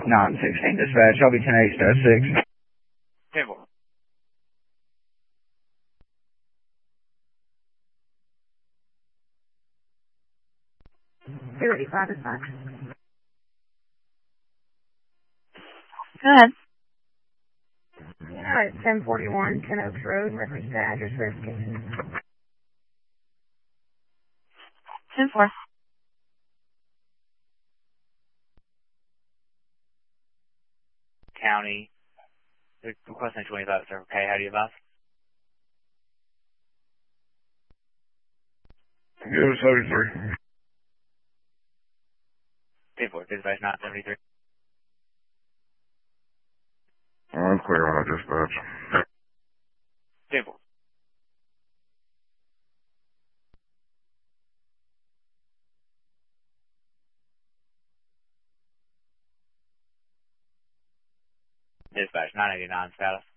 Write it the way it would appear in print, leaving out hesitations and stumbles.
916 dispatch, I'll be 10-8-6. 10-4. Dispatch. Go ahead. Yeah, it's 1041 10 Oaks Road, reference to address verification. 10-4. County. They're requesting 25, sir. Okay, how do you advise? Give us 73. 10-4. Dispatch 973. I'm clear on that dispatch. 10-4. Dispatch 989 status.